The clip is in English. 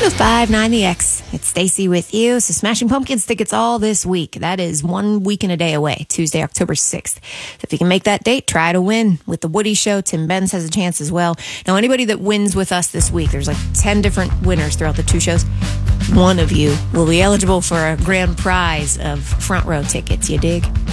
1059 The X. It's Stacy with you. So Smashing Pumpkins tickets all this week. That is 1 week and a day away, Tuesday, October 6th. So if you can make that date, try to win. With the Woody Show, Tim Benz has a chance as well. Now, anybody that wins with us this week, there's like 10 different winners throughout the two shows. One of you will be eligible for a grand prize of front row tickets. You dig?